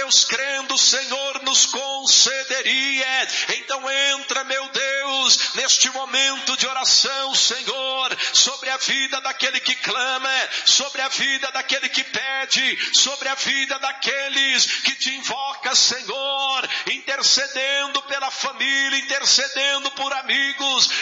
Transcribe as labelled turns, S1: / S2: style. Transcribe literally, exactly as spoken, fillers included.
S1: Deus, crendo, o Senhor nos concederia. Então entra, meu Deus, neste momento de oração, Senhor, sobre a vida daquele que clama, sobre a vida daquele que pede, sobre a vida daqueles que te invoca, Senhor, intercedendo pela família, intercedendo por amigos,